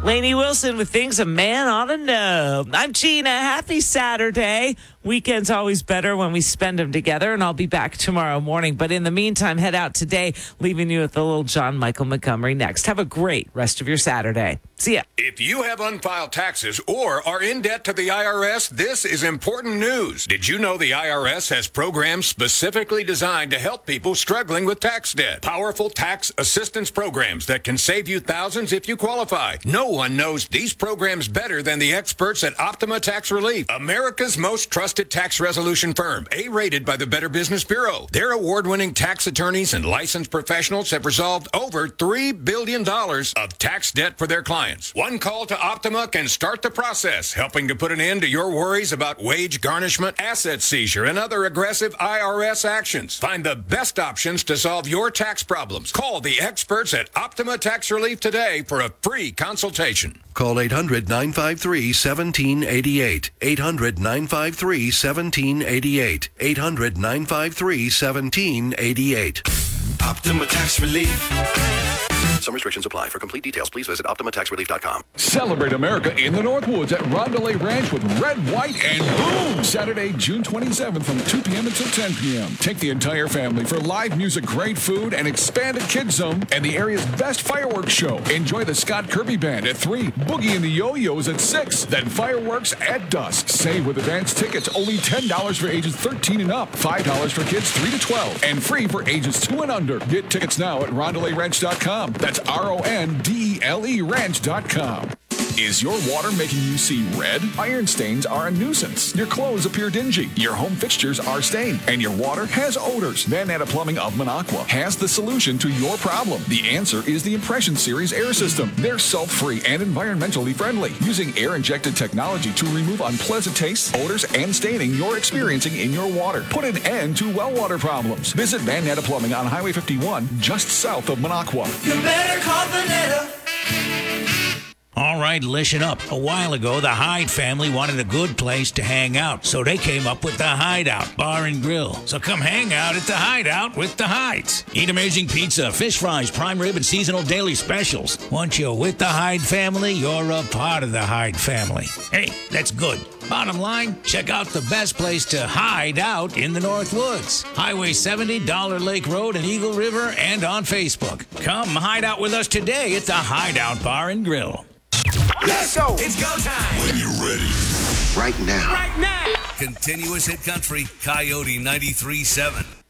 Lainey Wilson with Things a Man Ought to Know. I'm Gina. Happy Saturday. Weekend's always better when we spend them together, and I'll be back tomorrow morning. But in the meantime, head out today, leaving you with a little John Michael Montgomery next. Have a great rest of your Saturday. See ya. If you have unfiled taxes or are in debt to the IRS, this is important news. Did you know the IRS has programs specifically designed to help people struggling with tax debt? Powerful tax assistance programs that can save you thousands if you qualify. No one knows these programs better than the experts at Optima Tax Relief, America's most trusted tax resolution firm, A-rated by the Better Business Bureau. Their award-winning tax attorneys and licensed professionals have resolved over $3 billion of tax debt for their clients. One call to Optima can start the process, helping to put an end to your worries about wage garnishment, asset seizure, and other aggressive IRS actions. Find the best options to solve your tax problems. Call the experts at Optima Tax Relief today for a free consultation. Call 800-953-1788. 800-953-1788. 800-953-1788. Optima Tax Relief. Some restrictions apply. For complete details, please visit OptimaTaxRelief.com. Celebrate America in the Northwoods at Rondelay Ranch with Red, White, and Boom! Saturday, June 27th from 2 p.m. until 10 p.m. Take the entire family for live music, great food, an expanded kids zone, and the area's best fireworks show. Enjoy the Scott Kirby Band at 3, Boogie and the Yo-Yos at 6, then fireworks at dusk. Save with advance tickets, only $10 for ages 13 and up, $5 for kids 3 to 12, and free for ages 2 and under. Get tickets now at RondelayRanch.com. That's RONDELE Ranch.com. Is your water making you see red? Iron stains are a nuisance. Your clothes appear dingy. Your home fixtures are stained. And your water has odors. Van Natta Plumbing of Minocqua has the solution to your problem. The answer is the Impression Series air system. They're sulfur-free and environmentally friendly, using air-injected technology to remove unpleasant tastes, odors, and staining you're experiencing in your water. Put an end to well water problems. Visit Van Natta Plumbing on Highway 51, just south of Minocqua. You better call Van Natta. All right, listen up. A while ago, the Hyde family wanted a good place to hang out, so they came up with the Hideout Bar and Grill. So come hang out at the Hideout with the Hydes. Eat amazing pizza, fish fries, prime rib, and seasonal daily specials. Once you're with the Hyde family, you're a part of the Hyde family. Hey, that's good. Bottom line, check out the best place to hide out in the Northwoods. Highway 70, Dollar Lake Road, and Eagle River, and on Facebook. Come hide out with us today at the Hideout Bar and Grill. Let's go. It's go time. When you're ready. Right now. Right now. Continuous hit country, Coyote 93.7.